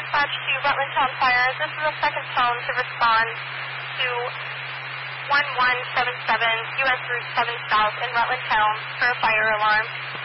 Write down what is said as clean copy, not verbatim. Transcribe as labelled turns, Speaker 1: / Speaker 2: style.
Speaker 1: dispatch to Rutland Town Fire. This is the second phone to respond to 1177 U.S. Route 7 South in Rutland Town for a fire alarm.